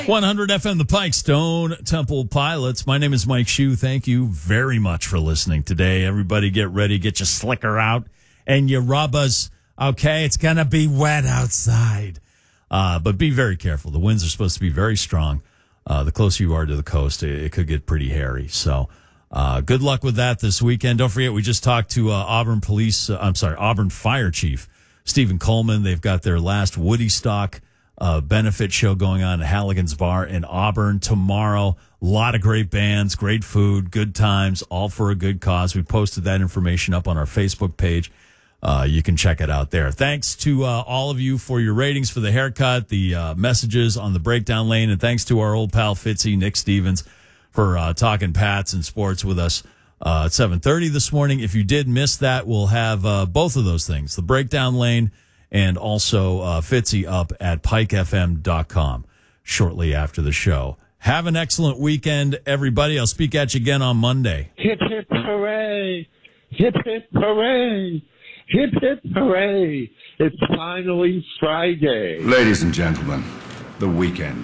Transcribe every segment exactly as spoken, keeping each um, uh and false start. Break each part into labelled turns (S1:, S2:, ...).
S1: one hundred F M The Pike, Stone Temple Pilots. My name is Mike Shue. Thank you very much for listening today. Everybody get ready. Get your slicker out and your rubbers. Okay, it's going to be wet outside. Uh, but be very careful. The winds are supposed to be very strong. Uh, the closer you are to the coast, it, it could get pretty hairy. So uh, good luck with that this weekend. Don't forget, we just talked to uh, Auburn Police, uh, I'm sorry, Auburn Fire Chief Stephen Coleman. They've got their last Woody Stock Uh, benefit show going on at Halligan's Bar in Auburn tomorrow. A lot of great bands, great food, good times, all for a good cause. We posted that information up on our Facebook page. Uh, you can check it out there. Thanks to uh, all of you for your ratings for the haircut, the uh, messages on the breakdown lane, and thanks to our old pal Fitzy, Nick Stevens, for uh, talking Pats and sports with us uh, at seven thirty this morning. If you did miss that, we'll have uh, both of those things, the breakdown lane and also uh, Fitzy up at pike f m dot com shortly after the show. Have an excellent weekend, everybody. I'll speak at you again on Monday.
S2: Hip, hip, hooray. Hip, hip, hooray. Hip, hip, hooray. It's finally Friday.
S3: Ladies and gentlemen, the weekend.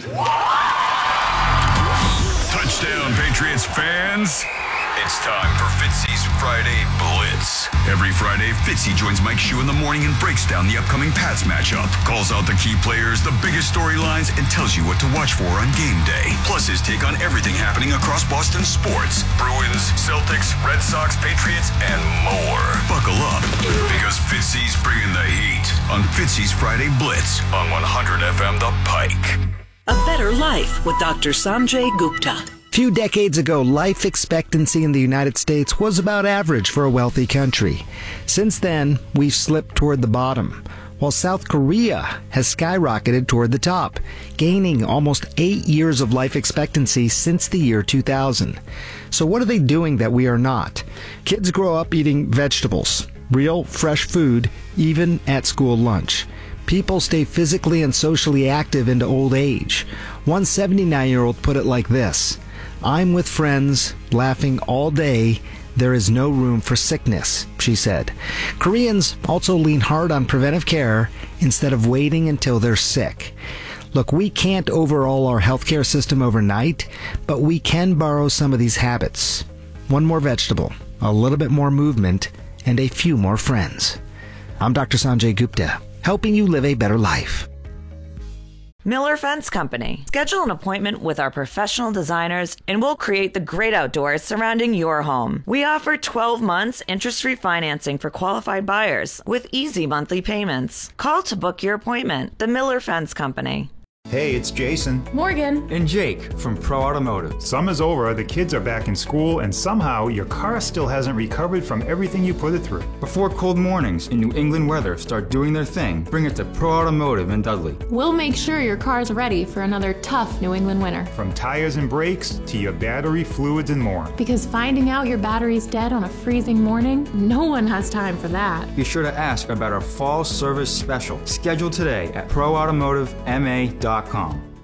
S4: Touchdown, Patriots fans. It's time for Fitzy's Friday Blitz. Every Friday, Fitzy joins Mike Shue in the morning and breaks down the upcoming Pats matchup, calls out the key players, the biggest storylines, and tells you what to watch for on game day. Plus his take on everything happening across Boston sports. Bruins, Celtics, Red Sox, Patriots, and more. Buckle up, because Fitzy's bringing the heat on Fitzy's Friday Blitz on one hundred F M The Pike.
S5: A Better Life with Doctor Sanjay Gupta.
S6: A few decades ago, life expectancy in the United States was about average for a wealthy country. Since then, we've slipped toward the bottom, while South Korea has skyrocketed toward the top, gaining almost eight years of life expectancy since the year two thousand. So what are they doing that we are not? Kids grow up eating vegetables, real, fresh food, even at school lunch. People stay physically and socially active into old age. One seventy-nine-year-old put it like this: "I'm with friends, laughing all day. There is no room for sickness," she said. Koreans also lean hard on preventive care instead of waiting until they're sick. Look, we can't overhaul our healthcare system overnight, but we can borrow some of these habits. One more vegetable, a little bit more movement, and a few more friends. I'm Doctor Sanjay Gupta, helping you live a better life.
S7: Miller Fence Company. Schedule an appointment with our professional designers and we'll create the great outdoors surrounding your home. We offer twelve months interest-free financing for qualified buyers with easy monthly payments. Call to book your appointment. The Miller Fence Company.
S8: Hey, it's Jason,
S9: Morgan,
S8: and Jake from Pro Automotive.
S9: Summer's over, the kids are back in school, and somehow your car still hasn't recovered from everything you put it through.
S8: Before cold mornings and New England weather start doing their thing, bring it to Pro Automotive in Dudley.
S10: We'll make sure your car's ready for another tough New England winter.
S9: From tires and brakes to your battery, fluids, and more.
S10: Because finding out your battery's dead on a freezing morning, no one has time for that.
S8: Be sure to ask about our fall service special. Schedule today at pro automotive m a dot com.